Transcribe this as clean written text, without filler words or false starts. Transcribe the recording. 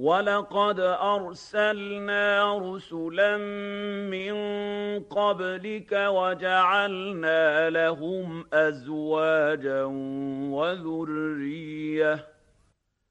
وَلَقَدْ أَرْسَلْنَا رُسُلًا مِّن قَبْلِكَ وَجَعَلْنَا لَهُمْ أَزْوَاجًا وَذُرِّيَّةً